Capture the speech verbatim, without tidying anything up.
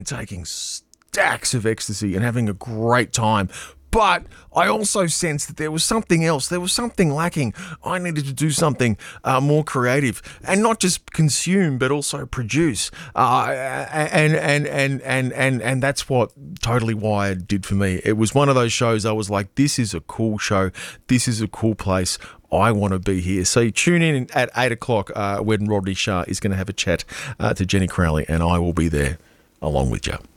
taking stacks of ecstasy and having a great time. But I also sensed that there was something else. There was something lacking. I needed to do something uh, more creative and not just consume, but also produce. Uh, and, and, and, and, and, and that's what Totally Wired did for me. It was one of those shows I was like, this is a cool show. This is a cool place. I want to be here. So tune in at eight o'clock uh, when Rodney Shah is going to have a chat uh, to Jenny Crowley, and I will be there along with you.